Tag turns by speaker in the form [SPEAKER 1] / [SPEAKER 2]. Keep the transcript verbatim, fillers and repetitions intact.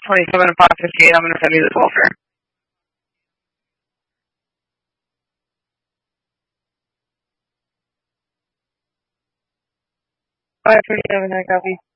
[SPEAKER 1] twenty-seven and five fifty-eight. I'm going to send you this welfare. five thirty-seven, I copy.